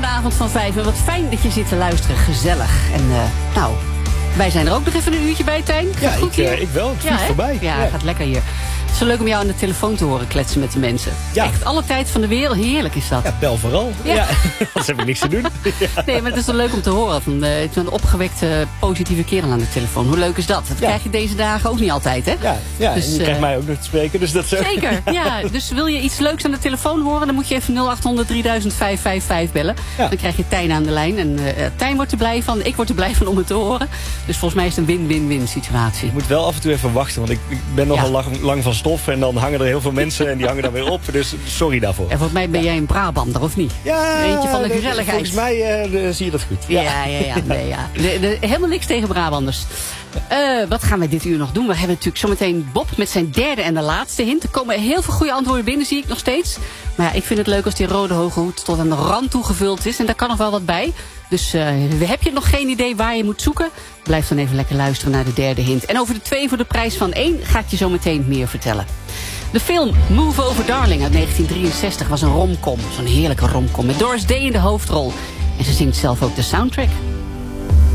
van de avond van 5. En wat fijn dat je zit te luisteren. Gezellig. En nou, wij zijn er ook nog even een uurtje bij, Tijn. Ja, ik wel. Het vliegt voorbij. Ja, gaat lekker hier. Het is zo leuk om jou aan de telefoon te horen kletsen met de mensen. Ja. Echt alle tijd van de wereld. Heerlijk is dat. Ja, bel vooral. Ja. Anders heb ik niks te doen. Ja. Nee, maar het is wel leuk om te horen. Het is een opgewekte, positieve kerel aan de telefoon. Hoe leuk is dat? Dat krijg je deze dagen ook niet altijd, hè? Ja, dus, en je krijgt mij ook nog te spreken. Dus dat zeker, ja. Dus wil je iets leuks aan de telefoon horen... dan moet je even 0800 3000 555 bellen. Ja. Dan krijg je Tijn aan de lijn. En Tijn wordt er blij van. Ik word er blij van om het te horen. Dus volgens mij is het een win-win-win situatie. Je moet wel af en toe even wachten. Want ik ben nogal lang van stof. En dan hangen er heel veel mensen en die hangen dan weer op. Dus sorry daarvoor. En volgens mij ben jij een Brabander, of niet? Ja, eentje van de gezelligheid. Volgens mij zie je dat goed. Ja. Helemaal niks tegen Brabanders. Wat gaan we dit uur nog doen? We hebben natuurlijk zometeen Bob met zijn derde en de laatste hint. Er komen heel veel goede antwoorden binnen, zie ik nog steeds. Maar ja, ik vind het leuk als die rode hoge hoed tot aan de rand toegevuld is. En daar kan nog wel wat bij. Dus heb je nog geen idee waar je moet zoeken? Blijf dan even lekker luisteren naar de derde hint. En over de 2 voor de prijs van 1 ga ik je zo meteen meer vertellen. De film Move Over Darling uit 1963 was een romcom. Zo'n heerlijke romcom met Doris Day in de hoofdrol. En ze zingt zelf ook de soundtrack.